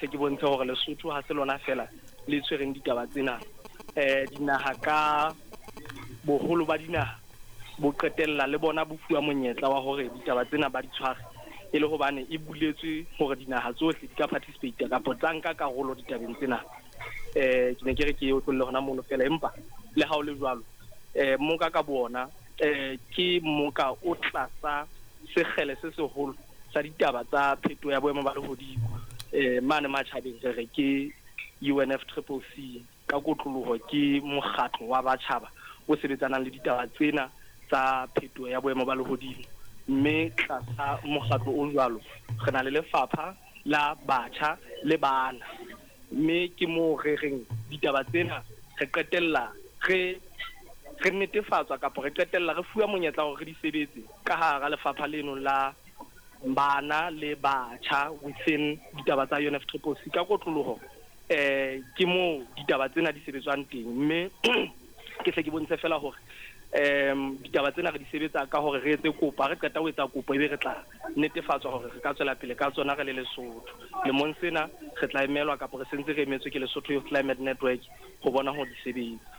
tle ke bontshe hore Lesotho ha se lona fela le tshwereng ditaba tsena. Dinaha ka boholo ba dinaha bo qetella le bona bo fuwa monyetla wa hore ditaba tsena ba di tshware e le hobane e buletswe hore dinaha tsohle di ka participate kapo tsa nka karolo ditabeng tsena. Ke ne ke re ke o tlolle hona mono fela, empa le ha o le jwalo moka ka bona ke moka o tlasa sekgele se seholo sa ditaba tsa pheto ya boemo ba lehodimo mane matjhabeng re ke UNFCCC ka kotloloho ke mokgatlo wa batjhaba o sebetsanang le ditaba tsena tsa pheto ya boemo ba lehodimo. Mme tlasa mokgatlo o jwalo re na le lefapha la batjha le bana, mme ke mo re reng ditaba tsena re qetella re netefatswa kapo re qetella re fuwa monyetla hore re di sebetse ka hara lefapha leno la bana le batjha within ditaba tsa UNFCCC ka kotloloho ke mo ditaba tsena di sebetswang teng. Mme ke hle ke bontshe fela hore ditaba tsena re di sebetsa ka hore re etse kopo, re qeta ho etsa kopo ebe re tla netefatswa hore re ka tswela pele ka tsona re le Lesotho. Lemong sena re tla emelwa kapo re sentse re emetswe ke Lesotho Youth Climate Network ho bona ho di sebetsa.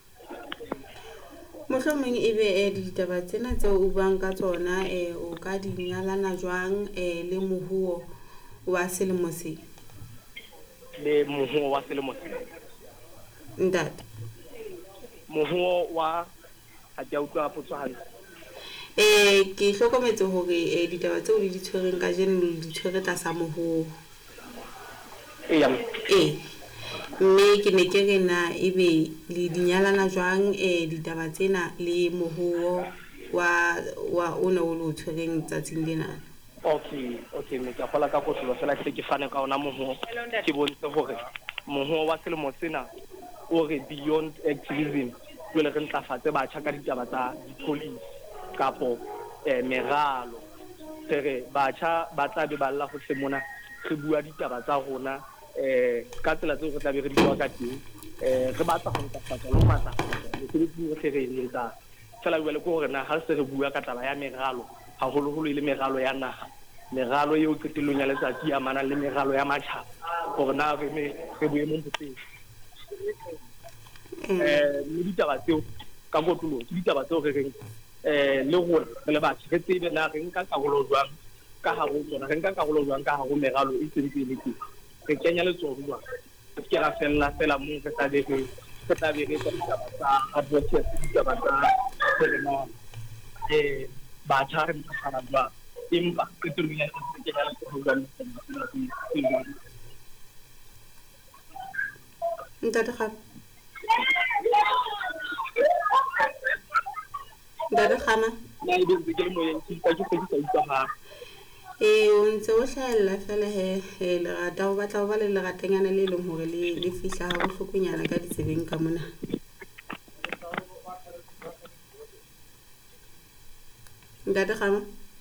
Mohlomong ebe ditaba tsena tseo o buang ka tsona o ka di nyalana jwang le mohuo wa selemo se? Le mohuo wa selemo se Ntate mohuo wa ha ke utlwa potso hantle. Ke hlokometse hore ditaba tseo le di tshwereng ka jeno le di tshwere tlasa mohuo. Mme ke ne ke re na ebe le dinyalana jwang ditaba tsena le mohuo wa ona o lo tshwereng tsatsing lena? Okay, me ka fola ka kotlolo fela ke fane ka ona mohuo ke bontshe hore mohuo wa selemo sena o re beyond activism le re ntlafatse batjha ka ditaba tsa policy kapo meralo. Re batjha ba tla be ba lla ho semona re bua ditaba tsa rona ka tsela tseo re tla be re di bua ka teng. Re batla ho ntlafatsa le matlafatsa le re etsa fela le ko hore na ha se re bua ka taba ya meralo haholoholo ile meralo ya naha, meralo eo qetellong ya letsatsi ya mana le meralo ya matjhaba hore na re boemong bofeng. Le ditaba tseo ka kotloloho ke ditaba tseo re reng le hore re le batho re tsebe na re nka karolo jwang ka hare ho tsona, re nka karolo jwang ka hare ho meralo e sentse le teng, re kenya letsoho jwang. Ke ra fela moo re tla be re tsa ditaba tsa advocacy, ditaba tsa serena batjha re ntshana jwang empa qetellong ya ke kenya letsoho jwang. Ntate Kgama o ntse o hlahella fela le rata o batla ho ba le leratanyana le leng hore le fihla ha bohlokonyana ka ditsebeng ka mona. Ntate Kgama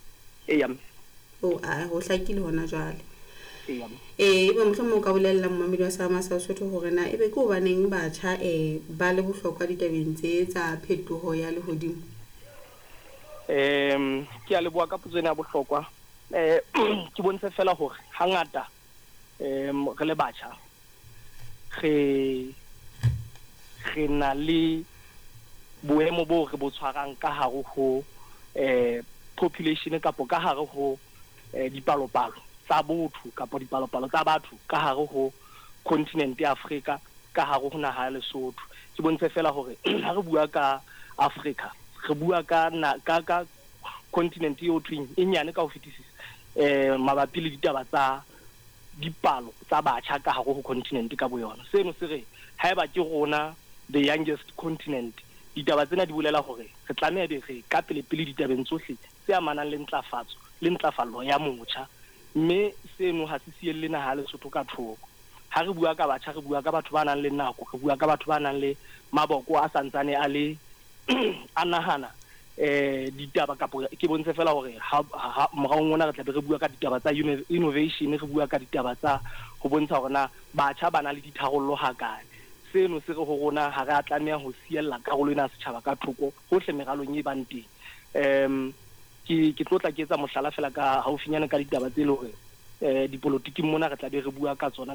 ho hlakile hona jwale. Ebe mohlomong o ka bolella mmamedi wa Sama sa Sotho hore na ebe ke hobaneng batjha ba le bohlokwa ditabeng tse tsa phetoho ya lehodimo? Ke a le bua ka potso ena ya bohlokwa. Ke bontshe fela hore hangata re le batjha re na le boemo bo re bo tshwarang ka hare ho population kapo ka hare ho dipalopalo tsa botho kapo dipalopalo tsa batho ka hare ho continent ya Afrika ka hare ho naha ya Lesotho. Ke bontshe fela hore ha re bua ka Afrika re bua ka continent eo twing e nyane ka ho fetisisa mabapi le ditaba tsa dipalo tsa batjha ka hare ho continent ka boyona. Seno se re haeba ke rona the youngest continent, ditaba tsena di bolela hore re tlameha re ka pele ditabeng tsohle tse amanang le ntlafatso le ntlafallo ya motjha. Mme seno ha se sielle naha ya Lesotho ka thoko. Ha re bua ka batjha re bua ka batho ba nang le nako, re bua ka batho ba nang le maboko a santsane a le a nahana ditaba kapo ke bontshe fela hore ha moraong ona re tla be re bua ka ditaba tsa innovation, re bua ka ditaba tsa ho bontsha hore na batjha ba na le ditharollo ha kae. Seno se re ho rona ha re a tlameha ho siella karolo ena setjhaba ka thoko hohle meralong e bang teng. Ke tlotla ke etsa mohlala fela ka haufinyana ka ditaba tse le hore dipolotiking mona re tla be re bua ka tsona